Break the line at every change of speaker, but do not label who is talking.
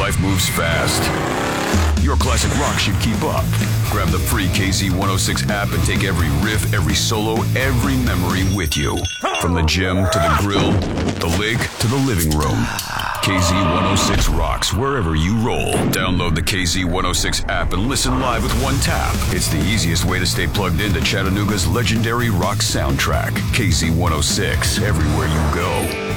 life moves fast. Your classic rock should keep up. Grab the free KZ106 app and take every riff, every solo, every memory with you. From the gym to the grill, the lake to the living room. KZ106 rocks wherever you roll. Download the KZ106 app and listen live with one tap. It's the easiest way to stay plugged into Chattanooga's legendary rock soundtrack. KZ106, everywhere you go.